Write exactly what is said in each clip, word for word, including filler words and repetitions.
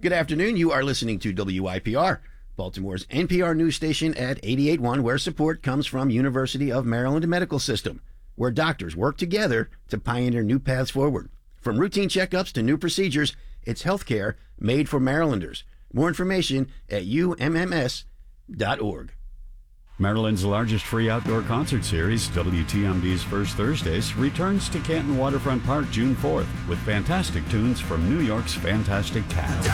Good afternoon. You are listening to W I P R, Baltimore's N P R news station at eighty-eight point one, where support comes from University of Maryland Medical System, where doctors work together to pioneer new paths forward. From routine checkups to new procedures, it's healthcare made for Marylanders. More information at U M M S dot org. Maryland's largest free outdoor concert series, W T M D's First Thursdays, returns to Canton Waterfront Park June fourth with fantastic tunes from New York's Fantastic Cats.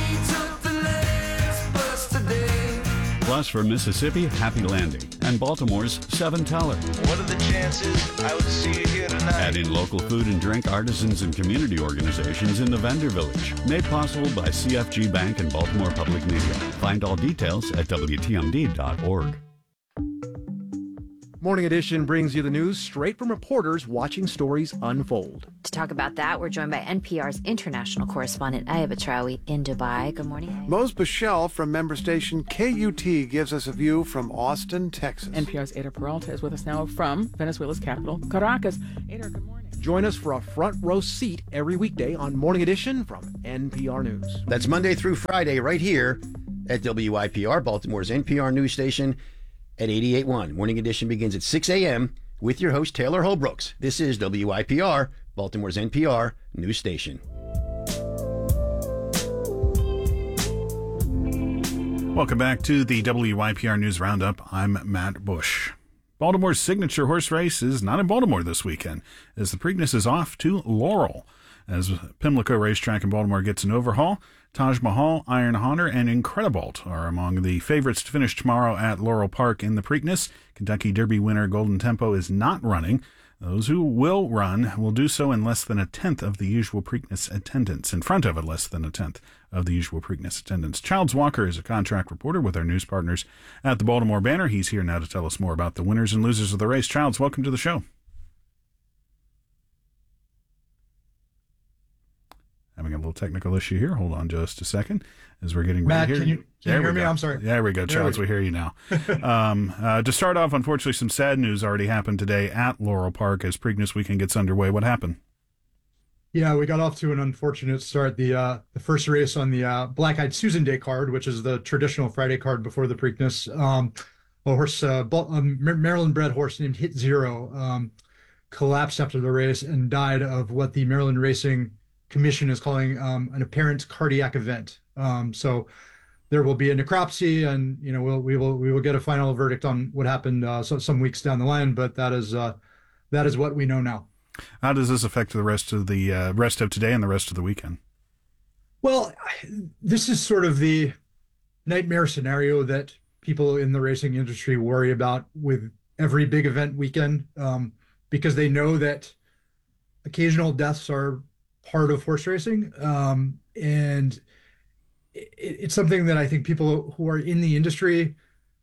Plus for Mississippi, Happy Landing, and Baltimore's Seven Teller. What are the chances I would see you here tonight? Add in local food and drink artisans and community organizations in the Vendor Village. Made possible by C F G Bank and Baltimore Public Media. Find all details at W T M D dot org. Morning Edition brings you the news straight from reporters watching stories unfold. To talk about that, we're joined by N P R's international correspondent, Aya Batrawi, in Dubai. Good morning, Aya. Mose Bichelle from member station K U T gives us a view from Austin, Texas. N P R's Ada Peralta is with us now from Venezuela's capital, Caracas. Ada, good morning. Join us for a front row seat every weekday on Morning Edition from N P R News. That's Monday through Friday right here at W I P R, Baltimore's N P R news station at eighty-eight point one. Morning Edition begins at six a.m. with your host, Taylor Holbrooks. This is W I P R, Baltimore's N P R news station. Welcome back to the W I P R News Roundup. I'm Matt Bush. Baltimore's signature horse race is not in Baltimore this weekend, as the Preakness is off to Laurel. As Pimlico Racetrack in Baltimore gets an overhaul, Taj Mahal, Iron Hunter, and Incredibolt are among the favorites to finish tomorrow at Laurel Park in the Preakness. Kentucky Derby winner Golden Tempo is not running. Those who will run will do so in less than a tenth of the usual Preakness attendance, in front of a less than a tenth of the usual Preakness attendance. Childs Walker is a contract reporter with our news partners at the Baltimore Banner. He's here now to tell us more about the winners and losers of the race. Childs, welcome to the show. Having a little technical issue here. Hold on just a second as we're getting ready Matt, here. can you, can you hear me? Go. I'm sorry. There we go, Charles. We. we hear you now. um, uh, to start off, unfortunately, some sad news already happened today at Laurel Park as Preakness weekend gets underway. What happened? Yeah, we got off to an unfortunate start. The uh, the first race on the uh, Black-Eyed Susan Day card, which is the traditional Friday card before the Preakness, um, a horse, uh, a Maryland-bred horse named Hit Zero, um, collapsed after the race and died of what the Maryland Racing Commission is calling um, an apparent cardiac event. Um, so there will be a necropsy, and you know we'll we will we will get a final verdict on what happened uh, so, some weeks down the line. But that is uh, that is what we know now. How does this affect the rest of the uh, rest of today and the rest of the weekend? Well, this is sort of the nightmare scenario that people in the racing industry worry about with every big event weekend, um, because they know that occasional deaths are part of horse racing, um, and it, it's something that I think people who are in the industry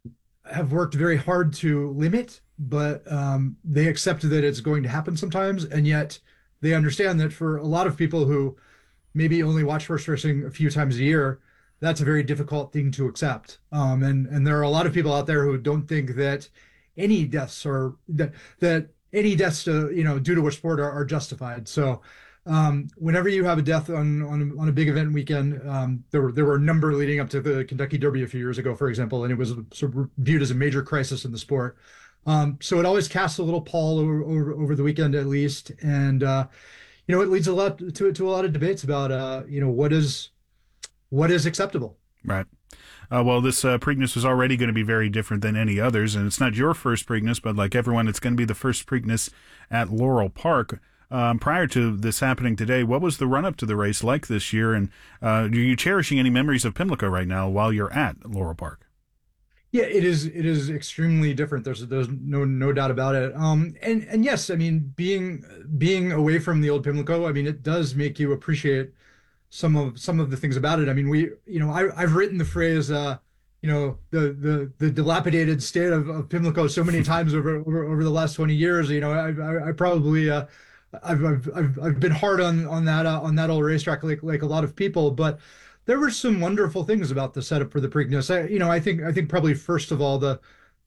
have worked very hard to limit, but um, they accept that it's going to happen sometimes, and yet they understand that for a lot of people who maybe only watch horse racing a few times a year, that's a very difficult thing to accept. Um, and and there are a lot of people out there who don't think that any deaths are that that any deaths to, you know due to a sport are, are justified. So. Um, whenever you have a death on on, on a big event weekend, um, there were there were a number leading up to the Kentucky Derby a few years ago, for example, and it was sort of viewed as a major crisis in the sport. Um, so it always casts a little pall over over, over the weekend at least, and uh, you know it leads a lot to to a lot of debates about uh, you know what is what is acceptable. Right. Uh, well, this uh, Preakness was already going to be very different than any others, and it's not your first Preakness, but like everyone, it's going to be the first Preakness at Laurel Park. Um, prior to this happening today, what was the run-up to the race like this year? And uh, are you cherishing any memories of Pimlico right now while you're at Laurel Park? Yeah, it is. It is extremely different. There's there's no no doubt about it. Um, and and yes, I mean being being away from the old Pimlico, I mean it does make you appreciate some of some of the things about it. I mean we, you know, I I've written the phrase, uh, you know, the the the dilapidated state of, of Pimlico so many times over, over over the last twenty years. You know, I I, I probably. Uh, I've, I've I've I've been hard on on that uh, on that old racetrack like like a lot of people, but there were some wonderful things about the setup for the Preakness. I, you know, I think I think probably first of all the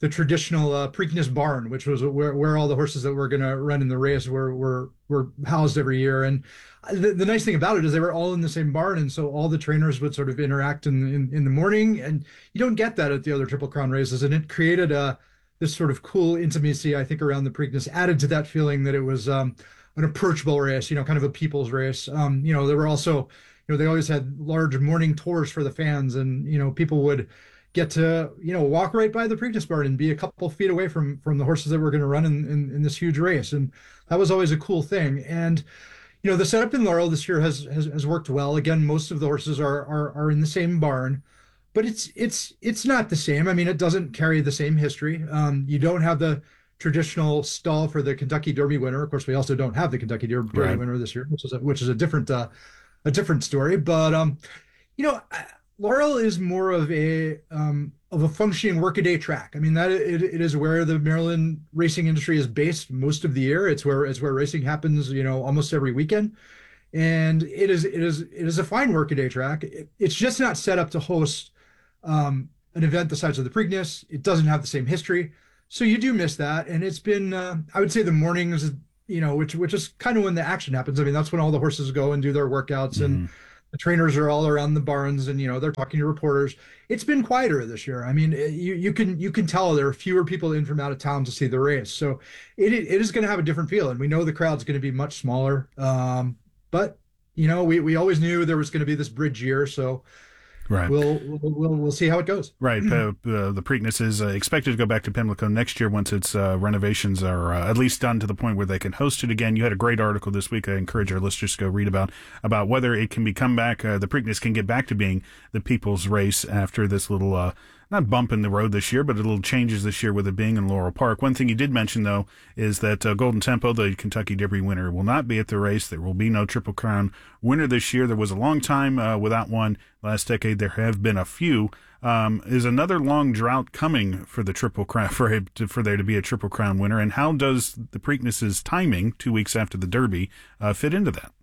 the traditional uh, Preakness barn, which was where, where all the horses that were going to run in the race were were were housed every year. And the, the nice thing about it is they were all in the same barn, and so all the trainers would sort of interact in, in in the morning. And you don't get that at the other Triple Crown races, and it created a this sort of cool intimacy, I think, around the Preakness, added to that feeling that it was um, an approachable race, you know, kind of a people's race. Um, you know, there were also, you know, they always had large morning tours for the fans, and you know, people would get to, you know, walk right by the Preakness barn and be a couple feet away from from the horses that were going to run in, in, in this huge race. And that was always a cool thing. And, you know, the setup in Laurel this year has has, has worked well. Again, most of the horses are, are are in the same barn, but it's it's it's not the same. I mean, it doesn't carry the same history. Um, you don't have the traditional stall for the Kentucky Derby winner. Of course, we also don't have the Kentucky Derby right. winner this year, which is a, which is a different uh, a different story. But um, you know. I, Laurel is more of a um, of a functioning workaday track. I mean, that it, it is where the Maryland racing industry is based most of the year. It's where it's where racing happens, you know, almost every weekend, and it is it is it is a fine workaday track. It, it's just not set up to host um, an event the size of the Preakness. It doesn't have the same history, so you do miss that. And it's been uh, I would say the mornings, you know, which which is kind of when the action happens. I mean, that's when all the horses go and do their workouts mm-hmm. and. The trainers are all around the barns, and you know they're talking to reporters. It's been quieter this year. I mean, you you can you can tell there are fewer people in from out of town to see the race, so it it is going to have a different feel. And we know the crowd's going to be much smaller. Um, but you know, we we always knew there was going to be this bridge year, so. Right. We'll, we'll we'll we'll see how it goes. Right. uh, uh, the Preakness is uh, expected to go back to Pimlico next year once its uh, renovations are uh, at least done to the point where they can host it again. You had a great article this week. I encourage our listeners to go read about about whether it can become back. Uh, the Preakness can get back to being the people's race after this little. Uh, Not bump in the road this year, but a little changes this year with it being in Laurel Park. One thing you did mention, though, is that uh, Golden Tempo, the Kentucky Derby winner, will not be at the race. There will be no Triple Crown winner this year. There was a long time uh, without one. Last decade, there have been a few. Um, is another long drought coming for the Triple Crown, for, a, to, for there to be a Triple Crown winner? And how does the Preakness's timing, two weeks after the Derby, uh, fit into that?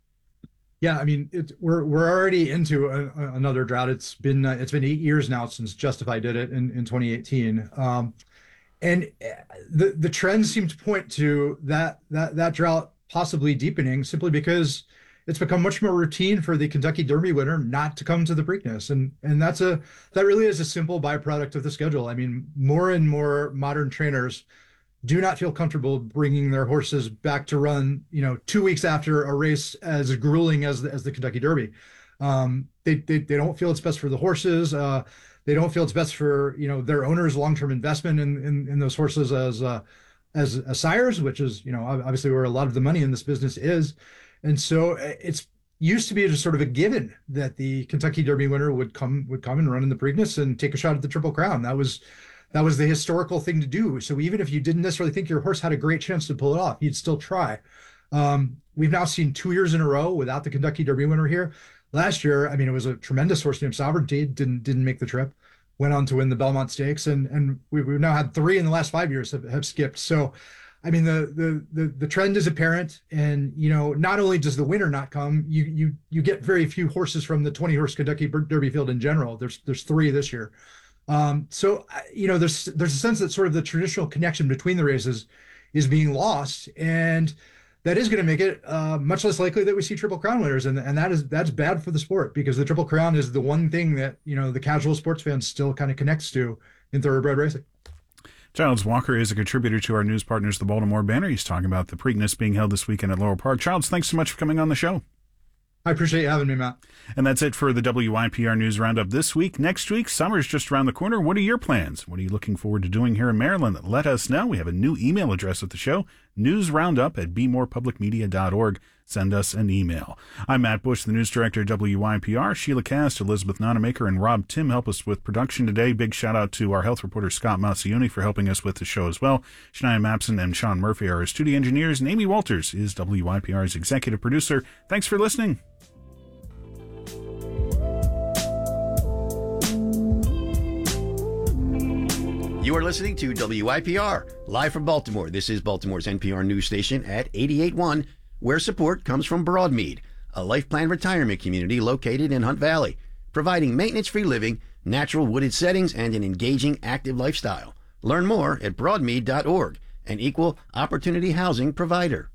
Yeah, I mean, it, we're we're already into a, a, another drought. It's been uh, it's been eight years now since Justify did it in, in twenty eighteen, um, and the the trends seem to point to that that that drought possibly deepening simply because it's become much more routine for the Kentucky Derby winner not to come to the Preakness, and and that's a that really is a simple byproduct of the schedule. I mean, more and more modern trainers do not feel comfortable bringing their horses back to run, you know, two weeks after a race as grueling as the, as the Kentucky Derby. Um, they, they they don't feel it's best for the horses. Uh, they don't feel it's best for, you know, their owners' long-term investment in in, in those horses as uh, as as sires, which is, you know, obviously where a lot of the money in this business is. And so it's used to be just sort of a given that the Kentucky Derby winner would come would come and run in the Preakness and take a shot at the Triple Crown. That was That was the historical thing to do. So even if you didn't necessarily think your horse had a great chance to pull it off, you'd still try. Um, we've now seen two years in a row without the Kentucky Derby winner here. Last year, I mean, it was a tremendous horse named Sovereignty, didn't didn't make the trip, went on to win the Belmont Stakes, and and we, we've now had three in the last five years have, have skipped. So, I mean, the, the the the trend is apparent, and you know, not only does the winner not come, you you you get very few horses from the twenty horse Kentucky Derby field in general. There's there's three this year. Um, so, you know, there's there's a sense that sort of the traditional connection between the races is being lost, and that is going to make it uh, much less likely that we see Triple Crown winners, and and that is that's bad for the sport, because the Triple Crown is the one thing that, you know, the casual sports fan still kind of connects to in thoroughbred racing. Childs Walker is a contributor to our news partners, the Baltimore Banner. He's talking about the Preakness being held this weekend at Laurel Park. Childs, thanks so much for coming on the show. I appreciate you having me, Matt. And that's it for the W I P R News Roundup this week. Next week, summer's just around the corner. What are your plans? What are you looking forward to doing here in Maryland? Let us know. We have a new email address at the show, newsroundup at be more public media dot org. Send us an email. I'm Matt Bush, the news director at W I P R. Sheila Cast, Elizabeth Nonamaker, and Rob Tim help us with production today. Big shout out to our health reporter, Scott Masioni, for helping us with the show as well. Shania Mapson and Sean Murphy are our studio engineers, and Amy Walters is W I P R's executive producer. Thanks for listening. You are listening to W I P R, live from Baltimore. This is Baltimore's N P R news station at eighty-eight point one, where support comes from Broadmead, a life plan retirement community located in Hunt Valley, providing maintenance-free living, natural wooded settings, and an engaging, active lifestyle. Learn more at broadmead dot org, an equal opportunity housing provider.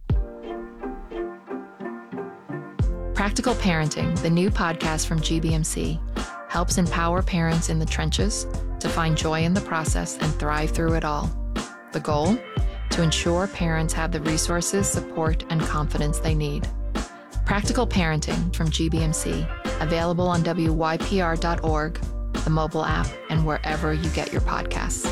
Practical Parenting, the new podcast from G B M C, helps empower parents in the trenches to find joy in the process and thrive through it all. The goal? To ensure parents have the resources, support, and confidence they need. Practical Parenting from G B M C, available on W Y P R dot org, the mobile app, and wherever you get your podcasts.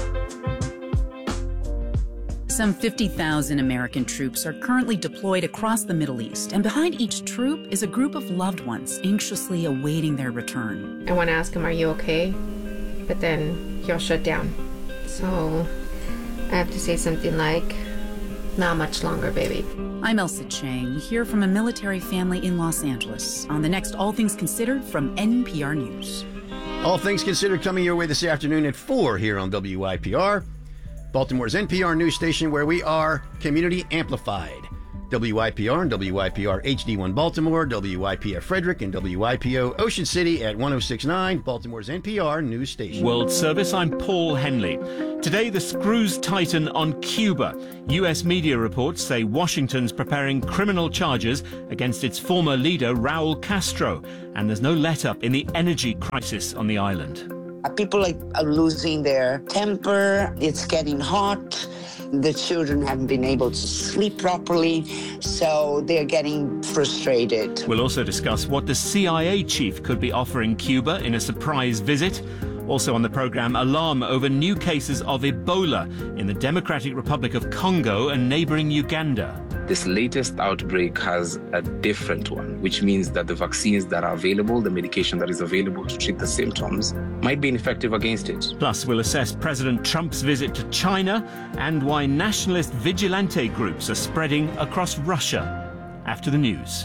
Some fifty thousand American troops are currently deployed across the Middle East, and behind each troop is a group of loved ones anxiously awaiting their return. I want to ask him, are you okay? But then he'll shut down. So I have to say something like, not much longer, baby. I'm Elsa Chang. We hear from a military family in Los Angeles on the next All Things Considered from N P R News. All Things Considered coming your way this afternoon at four here on W Y P R. Baltimore's N P R news station, where we are community amplified. W Y P R and W Y P R H D one Baltimore, W Y P F Frederick, and W Y P O Ocean City at one oh six point nine, Baltimore's N P R news station. World Service, I'm Paul Henley. Today, the screws tighten on Cuba. U S media reports say Washington's preparing criminal charges against its former leader, Raul Castro, and there's no let-up in the energy crisis on the island. People are losing their temper. It's getting hot. The children haven't been able to sleep properly, so they're getting frustrated. We'll also discuss what the C I A chief could be offering Cuba in a surprise visit. Also on the program, alarm over new cases of Ebola in the Democratic Republic of Congo and neighboring Uganda. This latest outbreak has a different one, which means that the vaccines that are available, the medication that is available to treat the symptoms, might be ineffective against it. Plus, we'll assess President Trump's visit to China and why nationalist vigilante groups are spreading across Russia. After the news.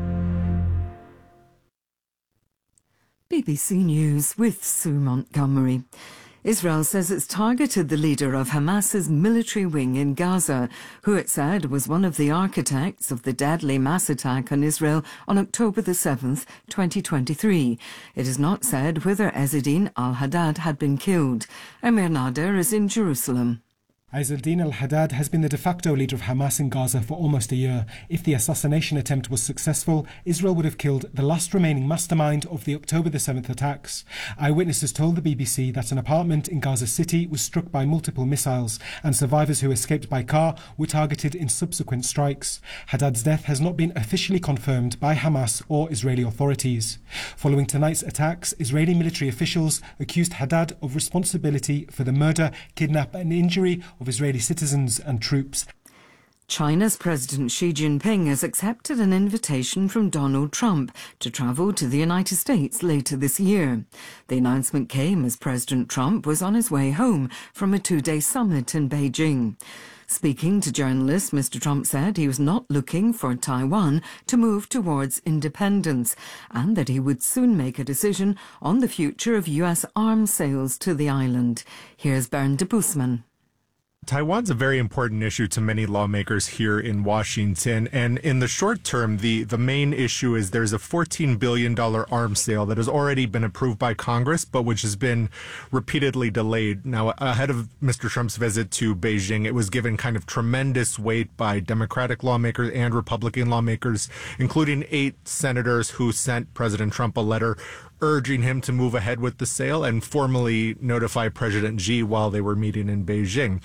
B B C News with Sue Montgomery. Israel says it's targeted the leader of Hamas's military wing in Gaza, who it said was one of the architects of the deadly mass attack on Israel on October the seventh, twenty twenty-three. It is not said whether Ezzedine al-Haddad had been killed. Amir Nader is in Jerusalem. Ezzedine al-Haddad has been the de facto leader of Hamas in Gaza for almost a year. If the assassination attempt was successful, Israel would have killed the last remaining mastermind of the October the seventh attacks. Eyewitnesses told the B B C that an apartment in Gaza City was struck by multiple missiles, and survivors who escaped by car were targeted in subsequent strikes. Haddad's death has not been officially confirmed by Hamas or Israeli authorities. Following tonight's attacks, Israeli military officials accused Haddad of responsibility for the murder, kidnap and injury of Israeli citizens and troops. China's President Xi Jinping has accepted an invitation from Donald Trump to travel to the United States later this year. The announcement came as President Trump was on his way home from a two-day summit in Beijing. Speaking to journalists, Mister Trump said he was not looking for Taiwan to move towards independence and that he would soon make a decision on the future of U S arms sales to the island. Here's Bernd de Busman. Taiwan's a very important issue to many lawmakers here in Washington. And in the short term, the, the main issue is there's a fourteen billion dollars arms sale that has already been approved by Congress, but which has been repeatedly delayed. Now, ahead of Mister Trump's visit to Beijing, it was given kind of tremendous weight by Democratic lawmakers and Republican lawmakers, including eight senators who sent President Trump a letter urging him to move ahead with the sale and formally notify President Xi while they were meeting in Beijing.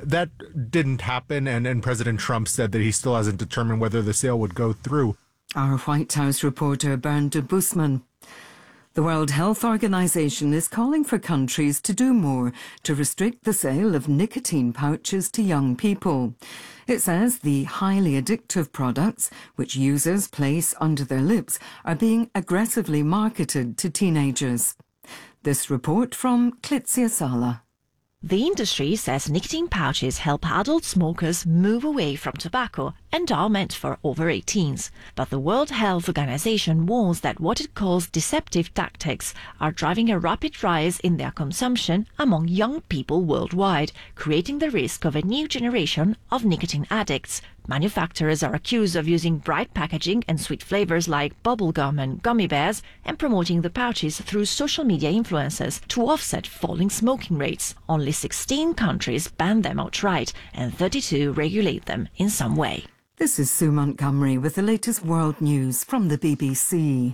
That didn't happen, and, and President Trump said that he still hasn't determined whether the sale would go through. Our White House reporter Bernd de Busman. The World Health Organization is calling for countries to do more to restrict the sale of nicotine pouches to young people. It says the highly addictive products, which users place under their lips, are being aggressively marketed to teenagers. This report from Klitsia Sala. The industry says nicotine pouches help adult smokers move away from tobacco and are meant for over eighteens. But the World Health Organization warns that what it calls deceptive tactics are driving a rapid rise in their consumption among young people worldwide, creating the risk of a new generation of nicotine addicts, Manufacturers are accused of using bright packaging and sweet flavors like bubblegum and gummy bears and promoting the pouches through social media influencers to offset falling smoking rates. Only sixteen countries ban them outright and thirty-two regulate them in some way. This is Sue Montgomery with the latest world news from the B B C.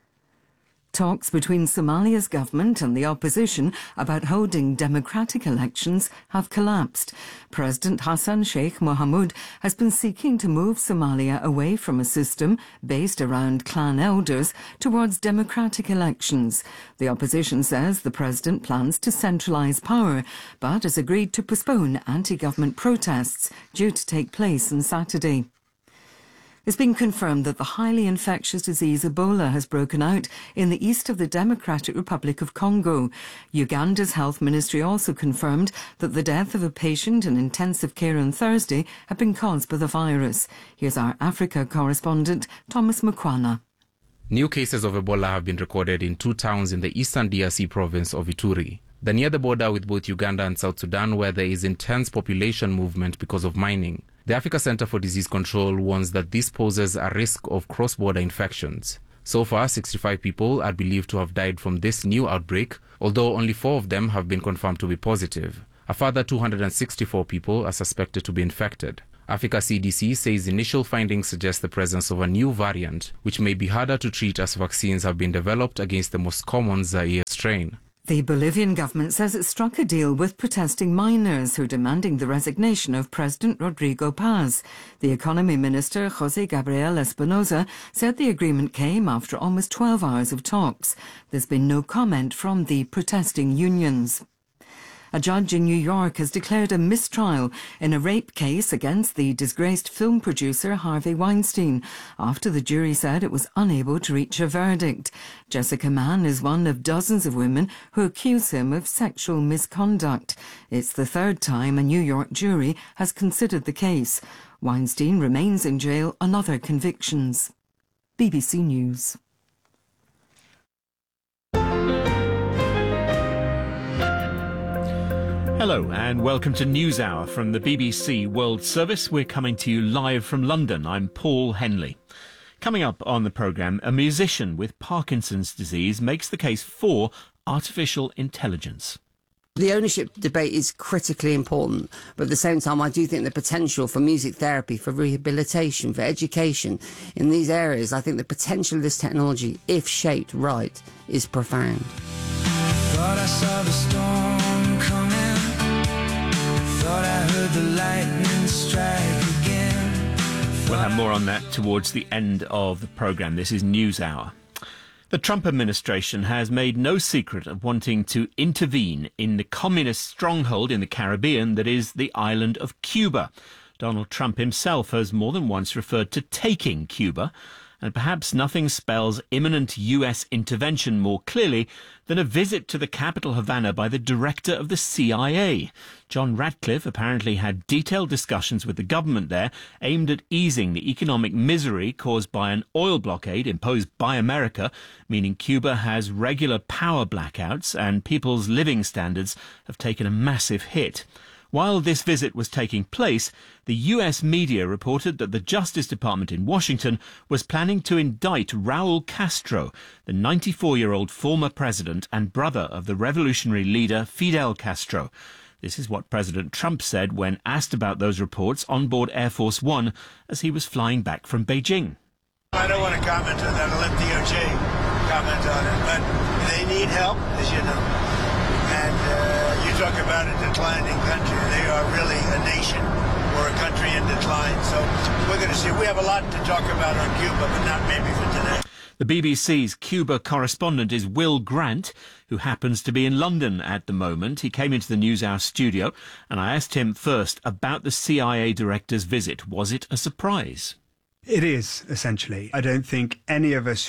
Talks between Somalia's government and the opposition about holding democratic elections have collapsed. President Hassan Sheikh Mohamud has been seeking to move Somalia away from a system based around clan elders towards democratic elections. The opposition says the president plans to centralise power, but has agreed to postpone anti-government protests due to take place on Saturday. It's been confirmed that the highly infectious disease Ebola has broken out in the east of the Democratic Republic of Congo. Uganda's health ministry also confirmed that the death of a patient in intensive care on Thursday had been caused by the virus. Here's our Africa correspondent, Thomas Mukwana. New cases of Ebola have been recorded in two towns in the eastern D R C province of Ituri. They're near the border with both Uganda and South Sudan, where there is intense population movement because of mining. The Africa Center for Disease Control warns that this poses a risk of cross-border infections. So far, sixty-five people are believed to have died from this new outbreak, although only four of them have been confirmed to be positive. A further two hundred sixty-four people are suspected to be infected. Africa C D C says initial findings suggest the presence of a new variant, which may be harder to treat as vaccines have been developed against the most common Zaire strain. The Bolivian government says it struck a deal with protesting miners who are demanding the resignation of President Rodrigo Paz. The economy minister, José Gabriel Espinosa, said the agreement came after almost twelve hours of talks. There's been no comment from the protesting unions. A judge in New York has declared a mistrial in a rape case against the disgraced film producer Harvey Weinstein after the jury said it was unable to reach a verdict. Jessica Mann is one of dozens of women who accuse him of sexual misconduct. It's the third time a New York jury has considered the case. Weinstein remains in jail on other convictions. B B C News. Hello and welcome to NewsHour from the B B C World Service. We're coming to you live from London. I'm Paul Henley. Coming up on the programme, a musician with Parkinson's disease makes the case for artificial intelligence. The ownership debate is critically important, but at the same time I do think the potential for music therapy, for rehabilitation, for education in these areas, I think the potential of this technology, if shaped right, is profound. Thought I saw the storm coming. Thought I heard the lightning strike again. We'll have more on that towards the end of the programme. This is NewsHour. The Trump administration has made no secret of wanting to intervene in the communist stronghold in the Caribbean that is the island of Cuba. Donald Trump himself has more than once referred to taking Cuba, and perhaps nothing spells imminent U S intervention more clearly than a visit to the capital Havana by the director of the C I A. John Ratcliffe apparently had detailed discussions with the government there aimed at easing the economic misery caused by an oil blockade imposed by America, meaning Cuba has regular power blackouts and people's living standards have taken a massive hit. While this visit was taking place, the U S media reported that the Justice Department in Washington was planning to indict Raul Castro, the ninety-four-year-old former president and brother of the revolutionary leader Fidel Castro. This is what President Trump said when asked about those reports on board Air Force One as he was flying back from Beijing. I don't want to comment on that. I'll let D O J comment on it. But they need help, as you know. And uh, you talk about a declining country. They are really a nation or a country in decline. So we're going to see. We have a lot to talk about on Cuba, but not maybe for today. The B B C's Cuba correspondent is Will Grant, who happens to be in London at the moment. He came into the NewsHour studio, and I asked him first about the C I A director's visit. Was it a surprise? It is, essentially. I don't think any of us who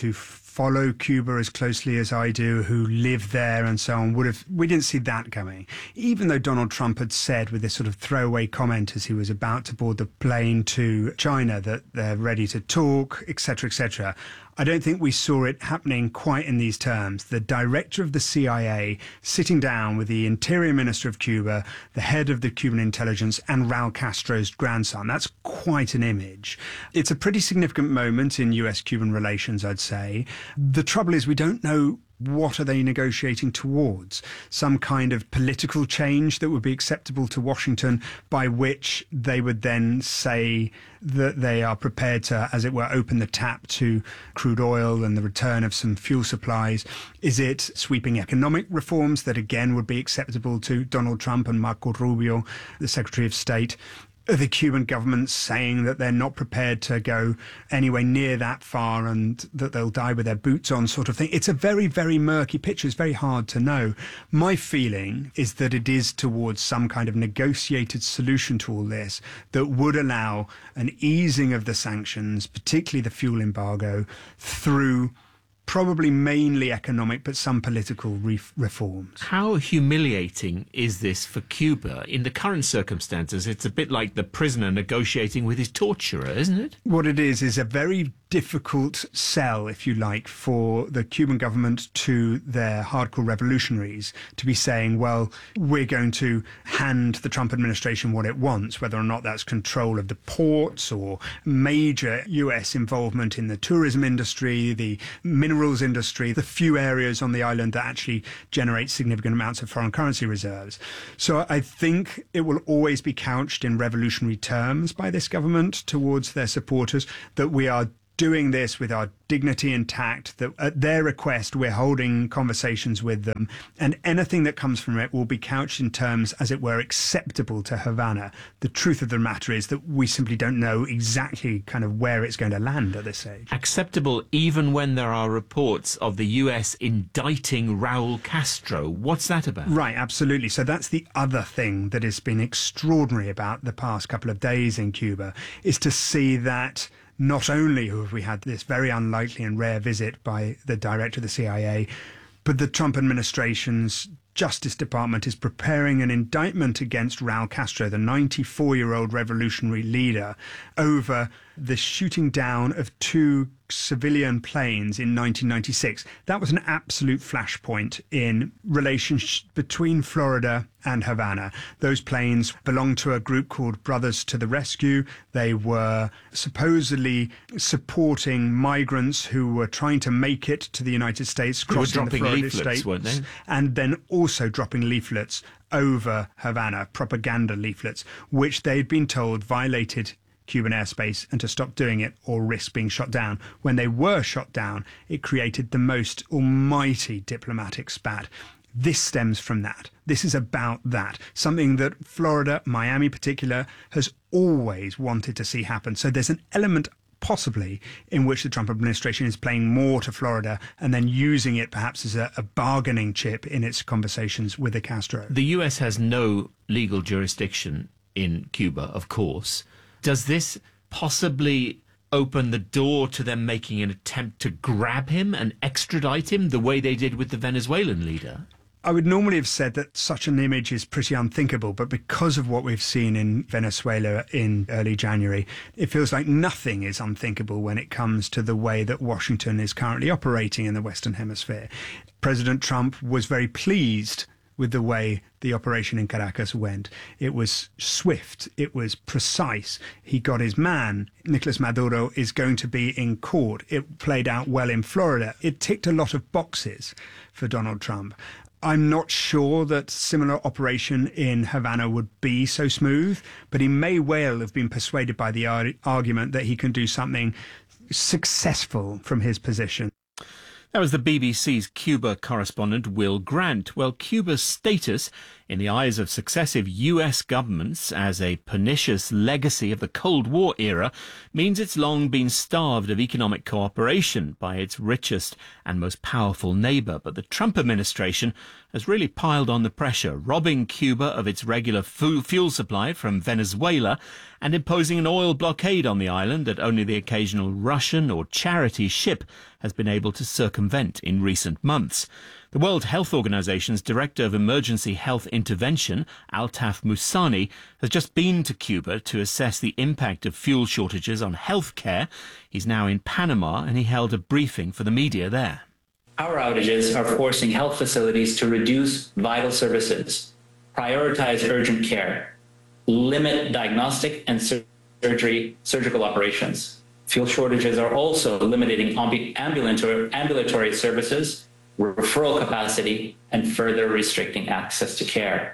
follow Cuba as closely as I do, who live there and so on, would have, we didn't see that coming. Even though Donald Trump had said with this sort of throwaway comment as he was about to board the plane to China that they're ready to talk, et cetera, et cetera, I don't think we saw it happening quite in these terms. The director of the C I A sitting down with the interior minister of Cuba, the head of the Cuban intelligence, and Raul Castro's grandson. That's quite an image. It's a pretty significant moment in U S Cuban relations, I'd say. The trouble is we don't know what are they negotiating towards? Some kind of political change that would be acceptable to Washington, by which they would then say that they are prepared to, as it were, open the tap to crude oil and the return of some fuel supplies? Is it sweeping economic reforms that again would be acceptable to Donald Trump and Marco Rubio, the Secretary of State? Are the Cuban government saying that they're not prepared to go anywhere near that far and that they'll die with their boots on, sort of thing? It's a very, very murky picture. It's very hard to know. My feeling is that it is towards some kind of negotiated solution to all this that would allow an easing of the sanctions, particularly the fuel embargo, through probably mainly economic, but some political re- reforms. How humiliating is this for Cuba? In the current circumstances, it's a bit like the prisoner negotiating with his torturer, isn't it? What it is, is a very difficult sell, if you like, for the Cuban government to their hardcore revolutionaries to be saying, well, we're going to hand the Trump administration what it wants, whether or not that's control of the ports or major U S involvement in the tourism industry, the minerals industry, the few areas on the island that actually generate significant amounts of foreign currency reserves. So I think it will always be couched in revolutionary terms by this government towards their supporters, that we are doing this with our dignity intact, that at their request we're holding conversations with them, and anything that comes from it will be couched in terms, as it were, acceptable to Havana. The truth of the matter is that we simply don't know exactly kind of where it's going to land at this stage. Acceptable even when there are reports of the U S indicting Raul Castro. What's that about? Right, absolutely. So that's the other thing that has been extraordinary about the past couple of days in Cuba, is to see that not only have we had this very unlikely and rare visit by the director of the C I A, but the Trump administration's Justice Department is preparing an indictment against Raul Castro, the ninety-four-year-old revolutionary leader, over the shooting down of two civilian planes in nineteen ninety-six. That was an absolute flashpoint in relations between Florida and Havana. Those planes belonged to a group called Brothers to the Rescue. They were supposedly supporting migrants who were trying to make it to the United States, crossing the Florida leaflets, states, weren't they? and then also dropping leaflets over Havana, propaganda leaflets, which they'd been told violated Cuban airspace and to stop doing it or risk being shot down. When they were shot down, it created the most almighty diplomatic spat. This stems from that. This is about that. Something that Florida, Miami in particular, has always wanted to see happen. So there's an element possibly in which the Trump administration is playing more to Florida and then using it perhaps as a, a bargaining chip in its conversations with the Castro. The U S has no legal jurisdiction in Cuba, of course. Does this possibly open the door to them making an attempt to grab him and extradite him the way they did with the Venezuelan leader? I would normally have said that such an image is pretty unthinkable, but because of what we've seen in Venezuela in early January, it feels like nothing is unthinkable when it comes to the way that Washington is currently operating in the Western Hemisphere. President Trump was very pleased with the way the operation in Caracas went. It was swift. It was precise. He got his man. Nicolas Maduro is going to be in court. It played out well in Florida. It ticked a lot of boxes for Donald Trump. I'm not sure that similar operation in Havana would be so smooth, but he may well have been persuaded by the ar- argument that he can do something successful from his position. That was the B B C's Cuba correspondent Will Grant. Well, Cuba's status in the eyes of successive U S governments as a pernicious legacy of the Cold War era means it's long been starved of economic cooperation by its richest and most powerful neighbour. But the Trump administration has really piled on the pressure, robbing Cuba of its regular fu- fuel supply from Venezuela and imposing an oil blockade on the island that only the occasional Russian or charity ship has been able to circumvent in recent months. The World Health Organization's Director of Emergency Health Intervention, Altaf Musani, has just been to Cuba to assess the impact of fuel shortages on health care. He's now in Panama and he held a briefing for the media there. Power outages are forcing health facilities to reduce vital services, prioritize urgent care, limit diagnostic and surgery, surgical operations. Fuel shortages are also limiting ambu- ambulatory, ambulatory services, referral capacity, and further restricting access to care.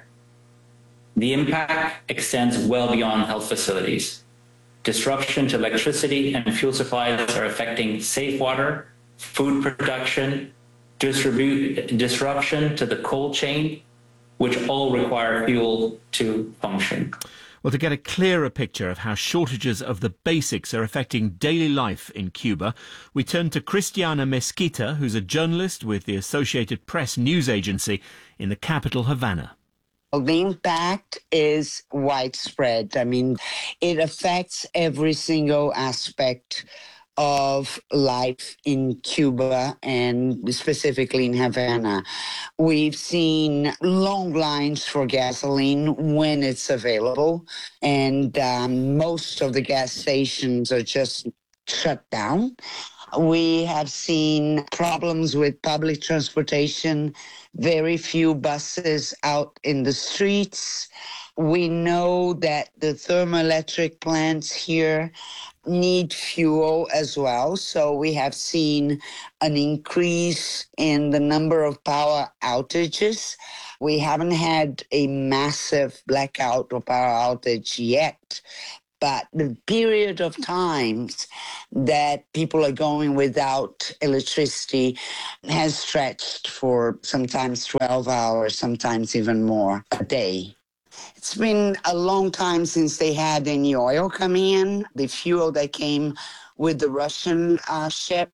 The impact extends well beyond health facilities. Disruption to electricity and fuel supplies are affecting safe water, food production, distribute, disruption to the cold chain, which all require fuel to function. Well, to get a clearer picture of how shortages of the basics are affecting daily life in Cuba, we turn to Cristiana Mesquita, who's a journalist with the Associated Press news agency in the capital, Havana. The impact is widespread. I mean, it affects every single aspect of life in Cuba and specifically in Havana. We've seen long lines for gasoline when it's available, and um, most of the gas stations are just shut down. We have seen problems with public transportation, very few buses out in the streets. We know that the thermoelectric plants here need fuel as well. So we have seen an increase in the number of power outages. We haven't had a massive blackout or power outage yet, but the period of times that people are going without electricity has stretched for sometimes twelve hours, sometimes even more a day. It's been a long time since they had any oil coming in. The fuel that came with the Russian uh, ship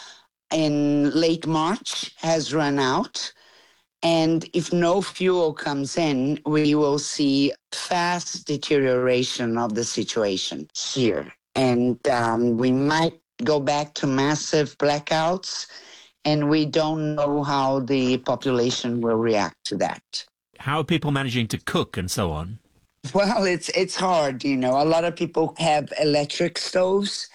in late March has run out. And if no fuel comes in, we will see fast deterioration of the situation here. And um, we might go back to massive blackouts, and we don't know how the population will react to that. How are people managing to cook and so on? Well, it's it's hard, you know. A lot of people have electric stoves,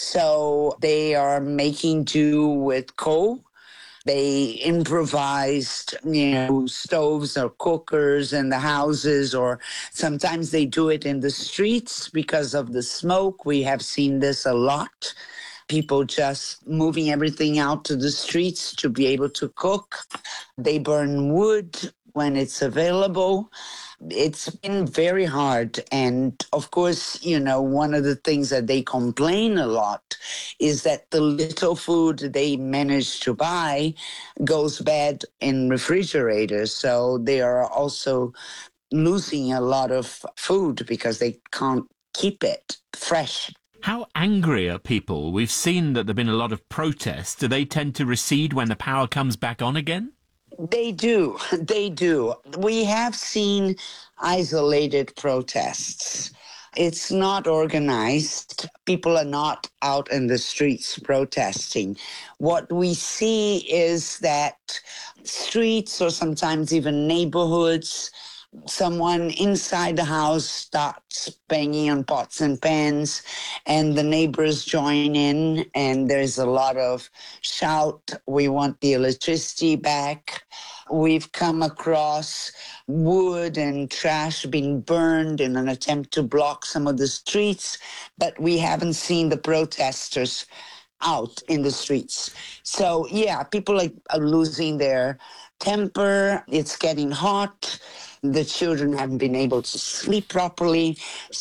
so they are making do with coal. They improvised, you know, stoves or cookers in the houses, or sometimes they do it in the streets because of the smoke. We have seen this a lot. People just moving everything out to the streets to be able to cook. They burn wood when it's available. It's been very hard. And of course, you know, one of the things that they complain a lot is that the little food they manage to buy goes bad in refrigerators. So they are also losing a lot of food because they can't keep it fresh. How angry are people? We've seen that there have been a lot of protests. Do they tend to recede when the power comes back on again? They do. They do. We have seen isolated protests. It's not organized. People are not out in the streets protesting. What we see is that streets or sometimes even neighborhoods, someone inside the house starts banging on pots and pans, and the neighbors join in, and there's a lot of shout, we want the electricity back. We've come across wood and trash being burned in an attempt to block some of the streets, but we haven't seen the protesters out in the streets. So, yeah, people are, are losing their temper. It's getting hot. The children haven't been able to sleep properly,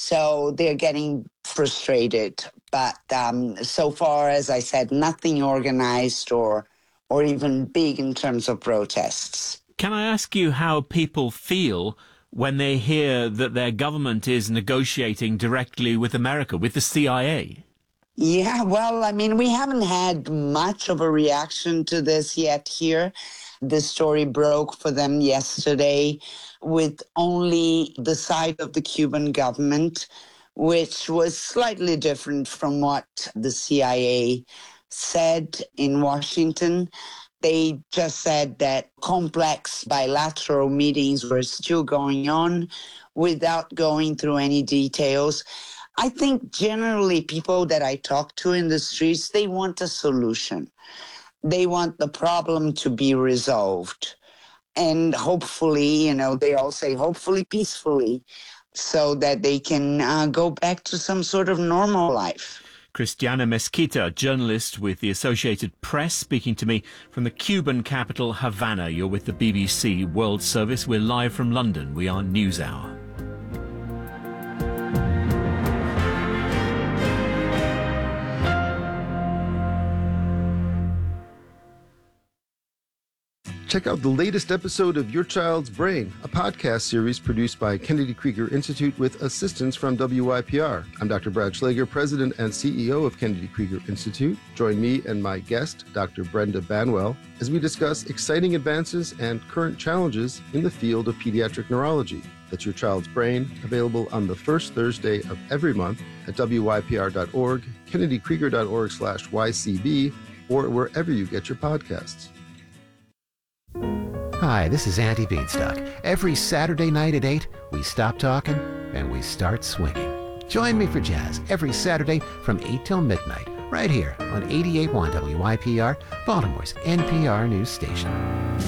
so they're getting frustrated. But um, so far, as I said, nothing organized or or even big in terms of protests. Can I ask you how people feel when they hear that their government is negotiating directly with America, with the C I A? Yeah, well, I mean, we haven't had much of a reaction to this yet here. The story broke for them yesterday with only the side of the Cuban government, which was slightly different from what the C I A said in Washington. They just said that complex bilateral meetings were still going on without going through any details. I think generally people that I talk to in the streets, they want a solution. They want the problem to be resolved. And hopefully, you know, they all say hopefully peacefully, so that they can uh, go back to some sort of normal life. Christiana Mesquita, journalist with the Associated Press, speaking to me from the Cuban capital, Havana. You're with the B B C World Service. We're live from London. We are NewsHour. Check out the latest episode of Your Child's Brain, a podcast series produced by Kennedy Krieger Institute with assistance from W Y P R. I'm Doctor Brad Schlager, President and C E O of Kennedy Krieger Institute. Join me and my guest, Doctor Brenda Banwell, as we discuss exciting advances and current challenges in the field of pediatric neurology. That's Your Child's Brain, available on the first Thursday of every month at W Y P R dot org, Kennedy Krieger dot org slash Y C B, or wherever you get your podcasts. Hi, this is Andy Beanstalk. Every Saturday night at eight, we stop talking and we start swinging. Join me for jazz every Saturday from eight till midnight, right here on eighty-eight point one W Y P R, Baltimore's N P R news station.